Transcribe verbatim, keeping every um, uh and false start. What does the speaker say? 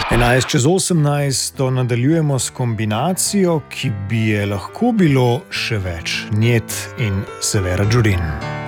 enajst čez osemnajst nadaljujemo s kombinacijo, ki bi je lahko bilo še več. Njet in Severa Đurin.